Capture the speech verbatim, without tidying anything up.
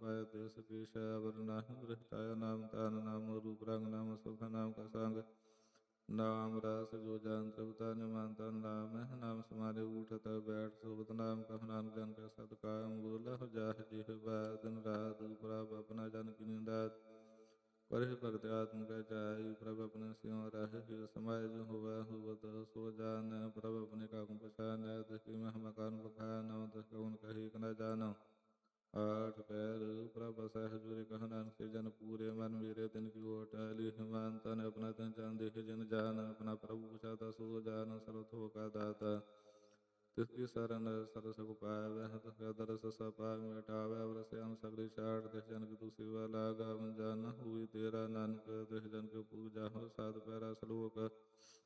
मैं देश की शयावर नाहि गृहताया नाम तान नाम रूप रंग नाम सुख नाम का संग नाम रस जो जान त्रिवता निमानता नाम है नाम समारे उठत बैठ सुबत नाम कह नानक जन का सतकाम बोला हो जाह जिह दिन रात प्रभ अपना जन की निंदात पर भगत आत्म कह जाय प्रभ अपने सिंह रह समाय जो हुआ हुवत सो जान प्रभ अपने काकुम पछान दृष्टि में हम मकान बखान दस कौन कही न जानो आठ पैर प्रभ सह जुरे कह नानक से जन पूरे मन मेरे दिन की ओट अली हिमान तन अपना तन जान देखे जन जान अपना प्रभु पूछाता सो जान सर्वथ हो का दाता तिसकी शरण सरस को पावे तस्का दरस सपा मिटावे और श्याम सगरी चाट देख जन की तू सेवा लागा मन जान हुई तेरा नानक देख जन के पूजा हो साध पैरा श्लोक